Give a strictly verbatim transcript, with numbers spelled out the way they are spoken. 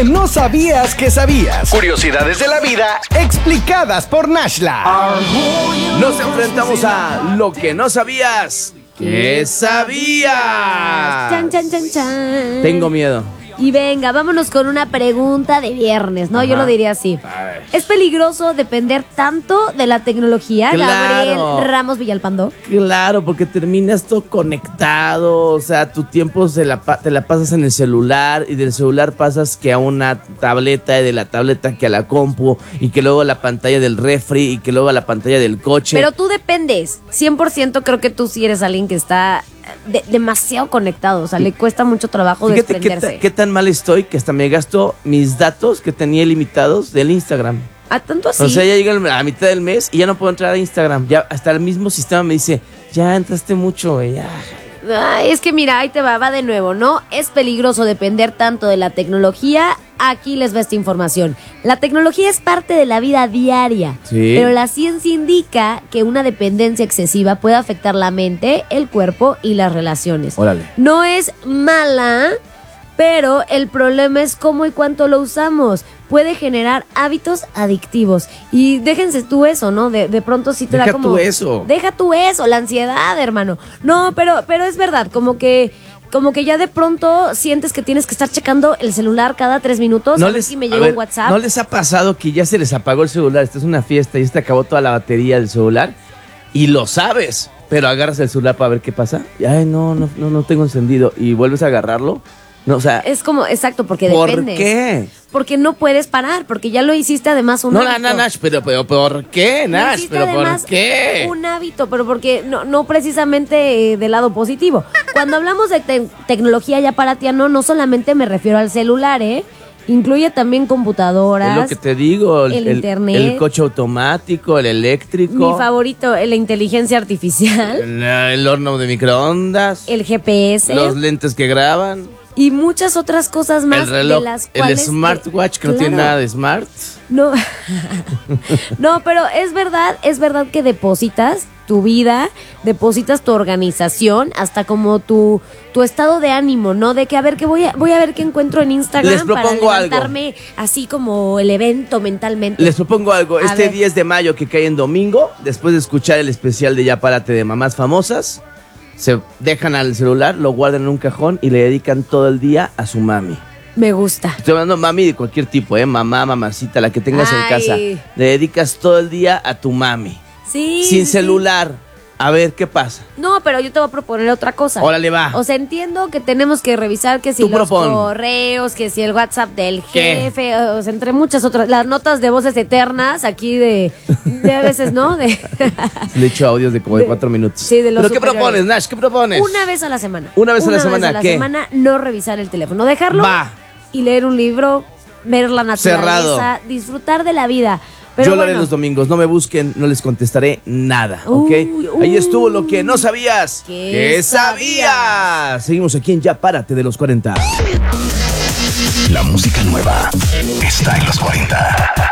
No sabías que sabías. Curiosidades de la vida explicadas por Nashla. Nos enfrentamos a lo que no sabías. ¿Qué sabías? Chan, chan, chan, chan. Tengo miedo. Y venga, vámonos con una pregunta de viernes, ¿no? Ajá. Yo lo diría así. Ay. ¿Es peligroso depender tanto de la tecnología, Claro. Gabriel Ramos Villalpando? Claro, porque terminas todo conectado, o sea, tu tiempo se la, pa- te la pasas en el celular y del celular pasas que a una tableta y de la tableta que a la compu y que luego a la pantalla del refri y que luego a la pantalla del coche. Pero tú dependes. cien por ciento creo que tú sí eres alguien que está de- demasiado conectado. O sea, le cuesta mucho trabajo Fíjate qué, desprenderse. ta- qué tan mal estoy que hasta me gasto mis datos que tenía ilimitados del Instagram. ¿A tanto así? O sea, ya llega el- a mitad del mes y ya no puedo entrar a Instagram. Ya hasta el mismo sistema me dice, ya entraste mucho, güey, ya. Ay, es que mira, ahí te va, va de nuevo, ¿no? Es peligroso depender tanto de la tecnología. Aquí les va esta información. La tecnología es parte de la vida diaria, Sí. pero la ciencia indica que una dependencia excesiva puede afectar la mente, el cuerpo y las relaciones. Órale. No es mala, pero el problema es cómo y cuánto lo usamos. Puede generar hábitos adictivos. Y déjense tú eso, ¿no? De, de pronto sí te Deja da como... tú eso. Deja tú eso, la ansiedad, hermano. No, pero, pero es verdad, como que... Como que ya de pronto sientes que tienes que estar checando el celular cada tres minutos. a ver si me a llega ver, un WhatsApp. ¿no les ha pasado que ya se les apagó el celular? Esta es una fiesta y se te acabó toda la batería del celular y lo sabes, pero agarras el celular para ver qué pasa. Y, ay, no, no, no, no tengo encendido. Y vuelves a agarrarlo. No, o sea, Es como, exacto, porque ¿por depende. qué? Porque no puedes parar, porque ya lo hiciste además un No, hábito. no, no, Nash, pero, pero ¿por qué, Lo Nash? hiciste ¿Pero por además qué? un hábito, pero porque no, no precisamente eh, del lado positivo. Cuando hablamos de te- tecnología ya para ti, no, no solamente me refiero al celular, ¿eh? Incluye también computadoras. Es lo que te digo, el, el el- internet. el coche automático, el eléctrico, Mi favorito, eh, la inteligencia artificial, el, el horno de microondas, el G P S los lentes que graban, y muchas otras cosas más el reloj, de las el cuales... smartwatch que no Claro. tiene nada de smart. No, no, pero es verdad, es verdad que depositas tu vida, depositas tu organización, hasta como tu, tu estado de ánimo, ¿no? De que a ver qué voy a, voy a ver qué encuentro en Instagram Les para propongo algo. levantarme así como el evento mentalmente. Les propongo algo, A este ver. diez de mayo que cae en domingo, después de escuchar el especial de Ya Párate de Mamás Famosas, se dejan al celular, lo guardan en un cajón y le dedican todo el día a su mami. Me gusta. Estoy hablando mami de cualquier tipo, ¿eh? Mamá, mamacita, la que tengas en Ay. casa. Le dedicas todo el día a tu mami. Sí. Sin sí, sí. celular. A ver, ¿qué pasa? No, pero yo te voy a proponer otra cosa. Órale, va. O sea, entiendo que tenemos que revisar que si Tú los propon. correos, que si el WhatsApp del ¿Qué? jefe, o sea, entre muchas otras, las notas de voces eternas aquí de, de a veces, ¿no? De Le echo audios de como de cuatro minutos. Sí, de los ¿Pero qué superiores. propones, Nash? ¿Qué propones? Una vez a la semana. Una vez a la semana, a la ¿qué? semana no revisar el teléfono, dejarlo Va. y leer un libro, ver la naturaleza, Cerrado. disfrutar de la vida. Pero Yo lo haré bueno, los domingos, no me busquen, no les contestaré nada, ¿ok? Uy, uy. Ahí estuvo lo que no sabías. ¿Qué ¿Qué sabías? Seguimos aquí en Ya Párate de los cuarenta. La música nueva está en los cuarenta.